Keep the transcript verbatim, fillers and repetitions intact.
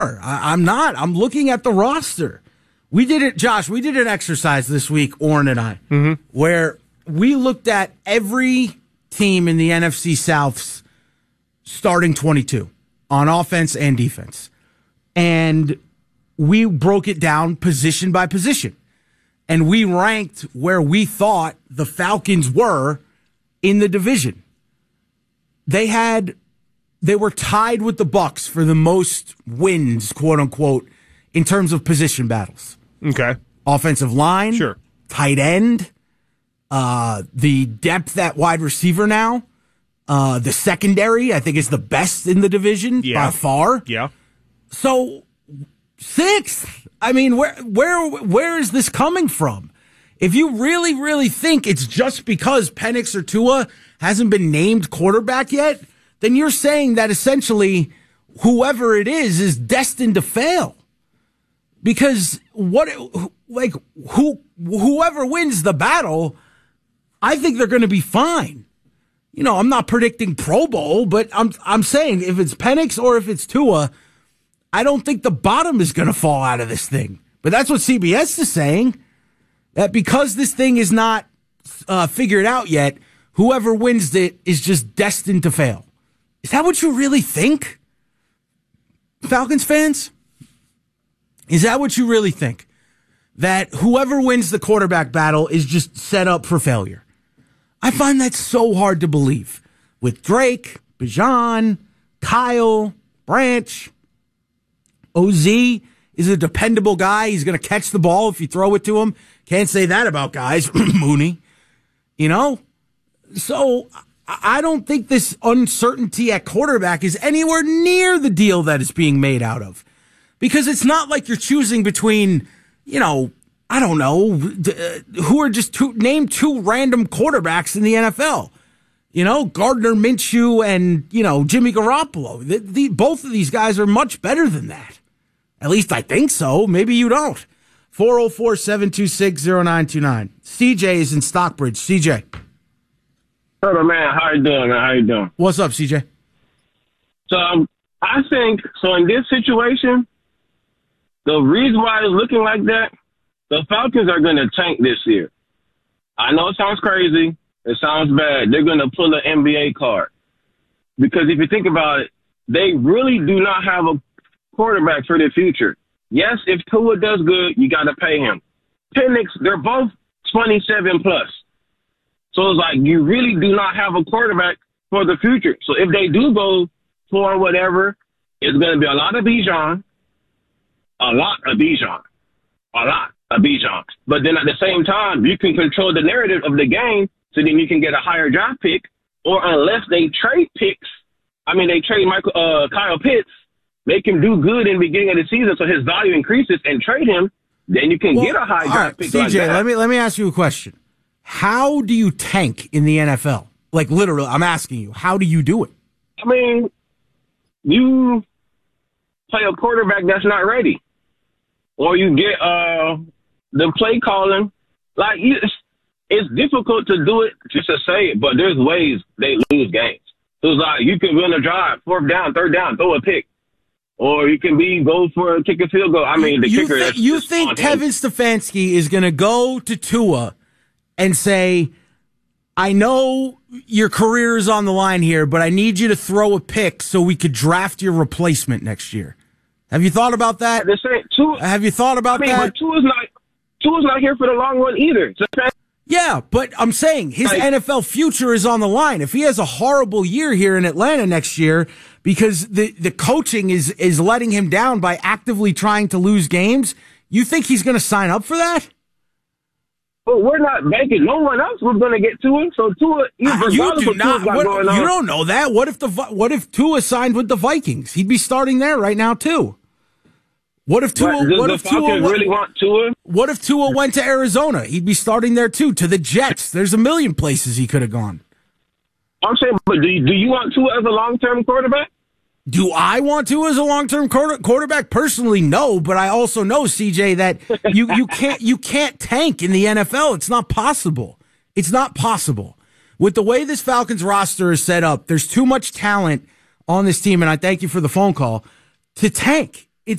I, I'm not. I'm looking at the roster. We did it, Josh, we did an exercise this week, Orrin and I, mm-hmm. where we looked at every team in the N F C South's starting twenty-two on offense and defense. And we broke it down position by position. And we ranked where we thought the Falcons were in the division. They had, they were tied with the Bucs for the most wins, quote unquote, in terms of position battles. Okay. Offensive line. Sure. Tight end. Uh, the depth at wide receiver now. Uh, the secondary, I think, is the best in the division yeah. by far. Yeah. So, sixth. I mean, where where where is this coming from? If you really, really think it's just because Penix or Tua hasn't been named quarterback yet, then you're saying that essentially whoever it is is destined to fail. Because what, like, who whoever wins the battle, I think they're going to be fine. You know, I'm not predicting Pro Bowl, but I'm I'm saying if it's Penix or if it's Tua, I don't think the bottom is going to fall out of this thing. But that's what C B S is saying, that because this thing is not uh, figured out yet, whoever wins it is just destined to fail. Is that what you really think, Falcons fans? Is that what you really think? That whoever wins the quarterback battle is just set up for failure? I find that so hard to believe. With Drake, Bijan, Kyle, Branch, O Z is a dependable guy. He's going to catch the ball if you throw it to him. Can't say that about guys. Mooney. You know? So I don't think this uncertainty at quarterback is anywhere near the deal that it's being made out of. Because it's not like you're choosing between, you know, I don't know, who are just two, name two random quarterbacks in the N F L. You know, Gardner Minshew and, you know, Jimmy Garoppolo. The, the, both of these guys are much better than that. At least I think so. Maybe you don't. four oh four, seven two six, oh nine two nine. C J is in Stockbridge. C J. Hello, man. How you doing, man? How you doing? What's up, C J? So, um, I think, so in this situation, the reason why it's looking like that, the Falcons are going to tank this year. I know it sounds crazy. It sounds bad. They're going to pull an N B A card. Because if you think about it, they really do not have a quarterback for the future. Yes, if Tua does good, you got to pay him. Penix, they're both twenty-seven plus. So it's like you really do not have a quarterback for the future. So if they do go for whatever, it's going to be a lot of Bijan, a lot of Bijan, a lot of Bijan. But then at the same time, you can control the narrative of the game, so then you can get a higher draft pick. Or unless they trade picks, I mean, they trade Michael uh, Kyle Pitts, make him do good in the beginning of the season so his value increases, and trade him, then you can well, get a high draft right, pick. C J, like that. let me let me ask you a question. How do you tank in the N F L? Like literally, I'm asking you, how do you do it? I mean, you play a quarterback that's not ready, or you get uh, the play calling. Like you, it's, it's difficult to do it just to say it, but there's ways they lose games. So it's like you can win a drive, fourth down, third down, throw a pick. Or you can be go for a kick a field goal. I mean, the you kicker. Th- you think Kevin him. Stefanski is going to go to Tua and say, I know your career is on the line here, but I need you to throw a pick so we could draft your replacement next year. Have you thought about that? The same, Tua, Have you thought about I mean, that? But Tua's not, Tua's not here for the long run either. Yeah, but I'm saying his like, N F L future is on the line. If he has a horrible year here in Atlanta next year because the, the coaching is, is letting him down by actively trying to lose games, you think he's going to sign up for that? But we're not banking. No one else was going to get Tua. So Tua, uh, you do not. What, you on. don't know that. What if the what if Tua signed with the Vikings? He'd be starting there right now too. What if Tua? Does what the if Tua Falcons really want Tua? What if Tua went to Arizona? He'd be starting there too. To the Jets. There's a million places he could have gone. I'm saying, but do you, do you want Tua as a long-term quarterback? Do I want Tua as a long-term quarterback? Personally, no. But I also know, C J, that you you can't you can't tank in the N F L. It's not possible. It's not possible. With the way this Falcons roster is set up, there's too much talent on this team, and I thank you for the phone call, to tank.